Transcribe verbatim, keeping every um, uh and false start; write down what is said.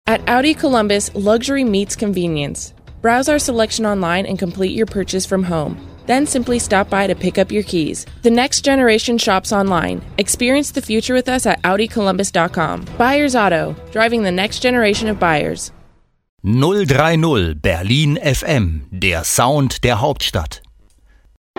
At Audi Columbus, luxury meets convenience. Browse our selection online and complete your purchase from home. Then simply stop by to pick up your keys. The next generation shops online. Experience the future with us at Audi Columbus dot com. Buyers Auto, driving the next generation of buyers. null drei null Berlin F M, der Sound der Hauptstadt.